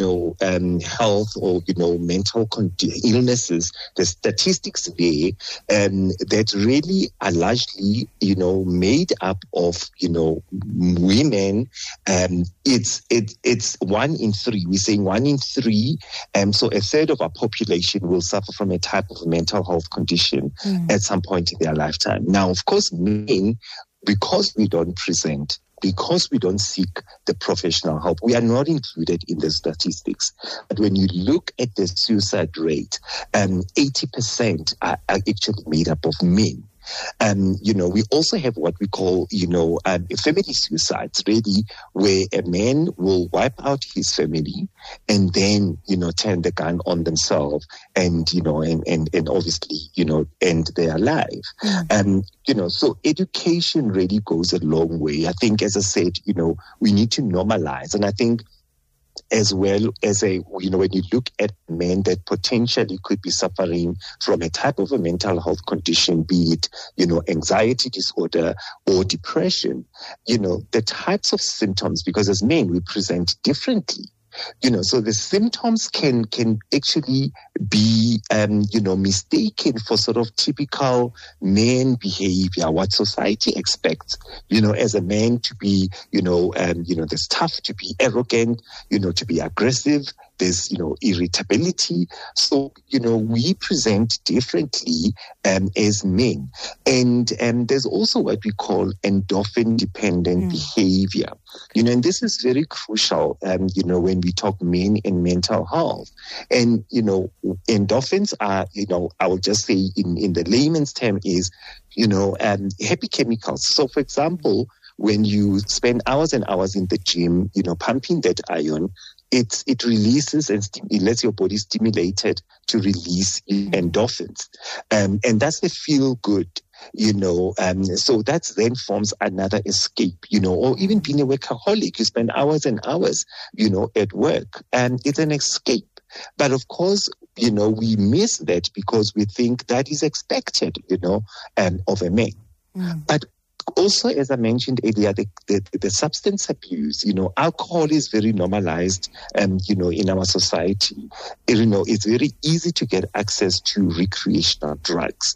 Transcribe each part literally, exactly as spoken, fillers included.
know, um, health or, you know, mental con- illnesses, the statistics there um, that really are largely, you know, made up of, you know, women. Um, it's it, it's one in three. We're saying one in three. Um, so a third of our population will suffer from a type of mental health condition mm. at some point in their lifetime. Now, of course, men, because we don't present, because we don't seek the professional help, we are not included in the statistics. But when you look at the suicide rate, um, eighty percent are, are actually made up of men. Um, you know, we also have what we call, you know, um, family suicides, really, where a man will wipe out his family and then, you know, turn the gun on themselves and, you know, and, and, and obviously, you know, end their life. Mm. Um, you know, so education really goes a long way. I think, as I said, you know, we need to normalize. And I think as well as a, you know, when you look at men that potentially could be suffering from a type of a mental health condition, be it, you know, anxiety disorder or depression, you know, the types of symptoms, because as men, we present differently. You know, so the symptoms can can actually be, um, you know, mistaken for sort of typical man behavior, what society expects, you know, as a man to be, you know, um, you know, there's tough, to be arrogant, you know, to be aggressive. There's, you know, irritability. So, you know, we present differently um, as men. And um, there's also what we call endorphin-dependent mm. behavior. You know, and this is very crucial, um, you know, when we talk men and mental health. And, you know, endorphins are, you know, I will just say in, in the layman's term is, you know, um, happy chemicals. So, for example, when you spend hours and hours in the gym, you know, pumping that iron, It, it releases and stim- it lets your body stimulated to release endorphins. Um, and that's the feel good, you know. Um, so that then forms another escape, you know, or even being a workaholic, you spend hours and hours, you know, at work, and it's an escape. But of course, you know, we miss that because we think that is expected, you know, um, of a man. Mm. But also, as I mentioned earlier, the, the, the substance abuse, you know, alcohol is very normalized, um, you know, in our society. You know, it's very easy to get access to recreational drugs.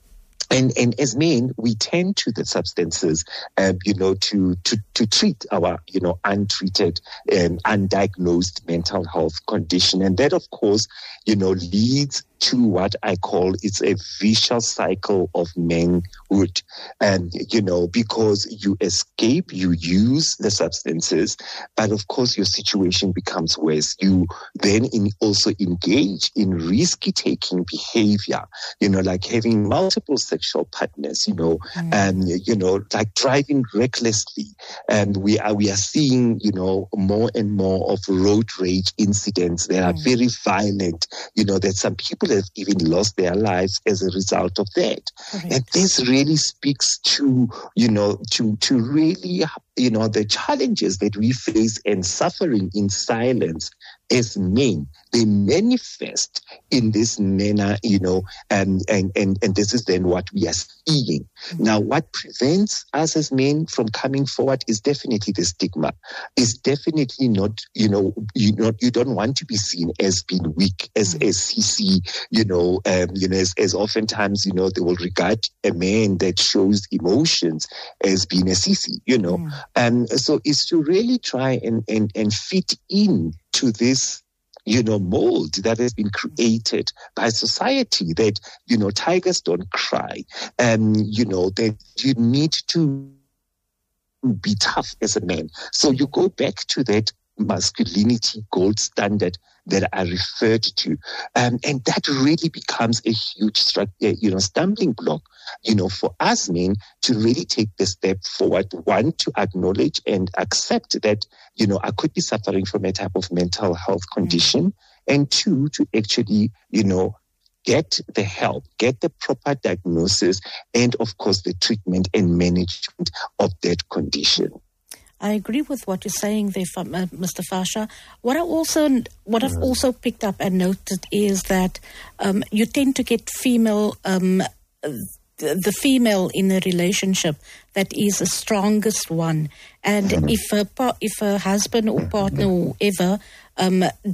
And and as men, we tend to the substances, uh, you know, to, to, to treat our, you know, untreated and undiagnosed mental health condition. And that, of course, you know, leads to what I call it's a vicious cycle of manhood. And, you know, because you escape, you use the substances, but of course your situation becomes worse. You then in also engage in risky-taking behavior, you know, like having multiple sexual partners, you know, mm. and, you know, like driving recklessly. And we are, we are seeing, you know, more and more of road rage incidents that are mm. very violent, you know, that some people have even lost their lives as a result of that. Correct. And this really speaks to, you know, to, to really, you know, the challenges that we face and suffering in silence as men. They manifest in this manner, you know, and, and, and, and this is then what we are seeing. Mm-hmm. Now, what prevents us as men from coming forward is definitely the stigma. It's definitely not, you know, you not, you don't want to be seen as being weak, as, mm-hmm. as C C, you know, um, you know, as, as oftentimes, you know, they will regard a man that shows emotions as being a C C, you know. Mm-hmm. And so it's to really try and, and, and fit in to this, you know, mold that has been created by society that, you know, tigers don't cry. And, you know, that you need to be tough as a man. So you go back to that masculinity gold standard that I referred to. Um, and that really becomes a huge, you know, stumbling block, you know, for us men to really take the step forward. One, to acknowledge and accept that, you know, I could be suffering from a type of mental health condition. Mm-hmm. And two, to actually, you know, get the help, get the proper diagnosis, and of course the treatment and management of that condition. I agree with what you're saying there, uh, Mister Fasha. What I also, what I've also picked up and noted is that um, you tend to get female, um, the, the female in a relationship that is the strongest one, and if a if a husband or partner or whoever um,